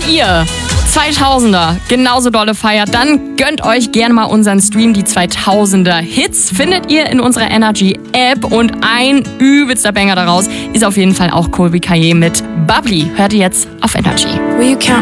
ihr 2000er genauso dolle feiert, dann gönnt euch gerne mal unseren Stream. Die 2000er Hits findet ihr in unserer Energy App und ein übelster Banger daraus ist auf jeden Fall auch Colby Kaye mit Bubbly. Hört ihr jetzt auf Energy. Will you count